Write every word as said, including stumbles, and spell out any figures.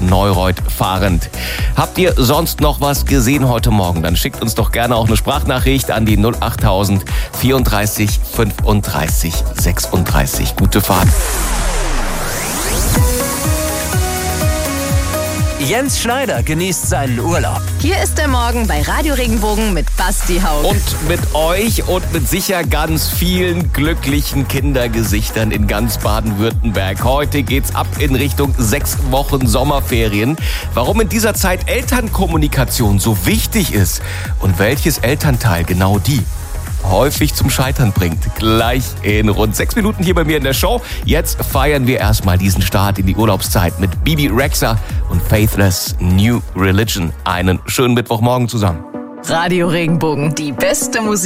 Neureuth fahrend. Habt ihr sonst noch was gesehen heute Morgen? Dann schickt uns doch gerne auch eine Sprachnachricht an die null achttausend vierunddreißig fünfunddreißig sechsunddreißig. Gute Fahrt. Jens Schneider genießt seinen Urlaub. Hier ist der Morgen bei Radio Regenbogen mit Basti Haug. Und mit euch und mit sicher ganz vielen glücklichen Kindergesichtern in ganz Baden-Württemberg. Heute geht's ab in Richtung sechs Wochen Sommerferien. Warum in dieser Zeit Elternkommunikation so wichtig ist und welches Elternteil genau die häufig zum Scheitern bringt. Gleich in rund sechs Minuten hier bei mir in der Show. Jetzt feiern wir erstmal diesen Start in die Urlaubszeit mit Bibi Rexha und Faithless New Religion. Einen schönen Mittwochmorgen zusammen. Radio Regenbogen, die beste Musik.